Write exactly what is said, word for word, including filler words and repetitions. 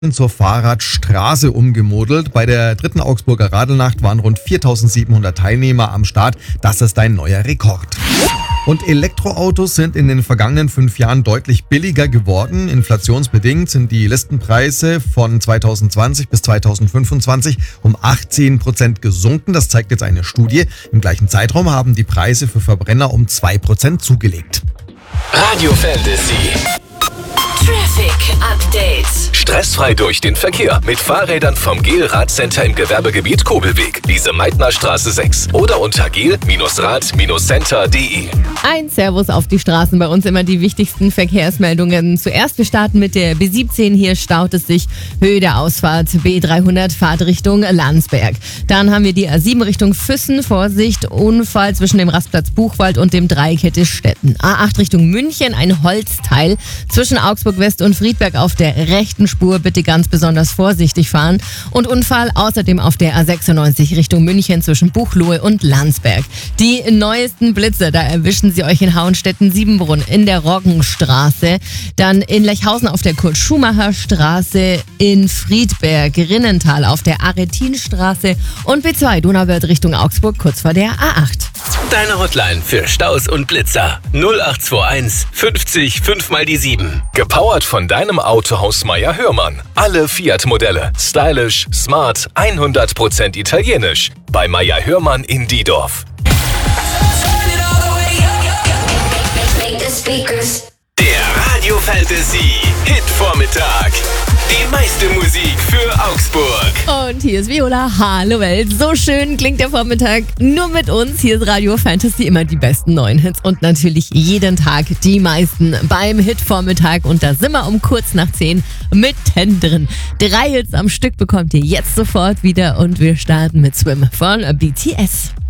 zur Fahrradstraße umgemodelt. Bei der dritten Augsburger Radelnacht waren rund viertausendsiebenhundert Teilnehmer am Start. Das ist ein neuer Rekord. Und Elektroautos sind in den vergangenen fünf Jahren deutlich billiger geworden. Inflationsbedingt sind die Listenpreise von zweitausendzwanzig bis zweitausendfünfundzwanzig um achtzehn Prozent gesunken. Das zeigt jetzt eine Studie. Im gleichen Zeitraum haben die Preise für Verbrenner um zwei Prozent zugelegt. Radio Fantasy. Traffic Update. Stressfrei durch den Verkehr mit Fahrrädern vom Gel Radcenter im Gewerbegebiet Kobelweg, Lise-Meitner-Straße sechs oder unter gel Rad Center punkt de. Ein Servus auf die Straßen, bei uns immer die wichtigsten Verkehrsmeldungen. Zuerst, wir starten mit der B siebzehn, hier staut es sich, Höhe der Ausfahrt B dreihundert, Fahrtrichtung Landsberg. Dann haben wir die A sieben Richtung Füssen, Vorsicht, Unfall zwischen dem Rastplatz Buchwald und dem Dreieckette Stetten. A acht Richtung München, ein Holzteil zwischen Augsburg West und Friedberg auf der rechten Spur, bitte ganz besonders vorsichtig fahren. Und Unfall außerdem auf der A sechsundneunzig Richtung München zwischen Buchloe und Landsberg. Die neuesten Blitze, da erwischen sie euch in Hauenstetten, Siebenbrunn in der Roggenstraße, dann in Lechhausen auf der Kurt-Schumacher-Straße, in Friedberg, Rinnental auf der Aretinstraße und B zwei Donauwörth Richtung Augsburg kurz vor der A acht. Deine Hotline für Staus und Blitzer null acht zwei eins fünfzig fünf mal die sieben. Gepowert von deinem Autohaus Meier Hörmann. Alle Fiat-Modelle. Stylisch, smart, hundert Prozent italienisch. Bei Meier Hörmann in Diedorf. Der Radio Fantasy Hit-Vormittag. Die meiste Musik für Augsburg. Und hier ist Viola. Hallo Welt. So schön klingt der Vormittag nur mit uns. Hier ist Radio Fantasy, immer die besten neuen Hits und natürlich jeden Tag die meisten beim Hit-Vormittag. Und da sind wir um kurz nach zehn mittendrin. Drei Hits am Stück bekommt ihr jetzt sofort wieder und wir starten mit Swim von B T S.